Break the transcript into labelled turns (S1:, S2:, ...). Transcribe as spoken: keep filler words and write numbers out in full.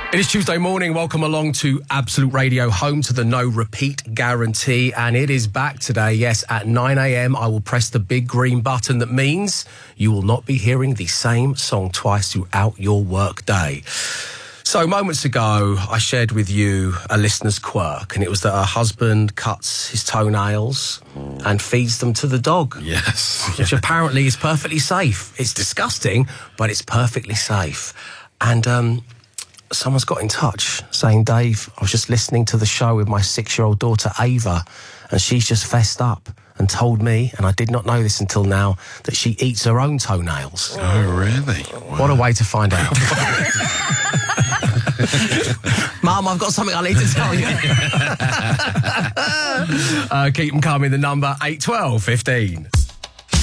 S1: It is Tuesday morning. Welcome along to Absolute Radio, home to the no repeat guarantee. And it is back today. Yes, at nine a.m. I will press the big green button that means you will not be hearing the same song twice throughout your work day. So moments ago, I shared with you a listener's quirk, and it was that her husband cuts his toenails and feeds them to the dog.
S2: Yes.
S1: Which apparently is perfectly safe. It's disgusting, but it's perfectly safe. And, um... someone's got in touch saying, Dave, I was just listening to the show with my six-year-old daughter, Ava, and she's just fessed up and told me, and I did not know this until now, that she eats her own toenails.
S2: Oh, really? Wow.
S1: What a way to find out. Mum, I've got something I need to tell you. uh, keep them coming. The number eight twelve fifteen.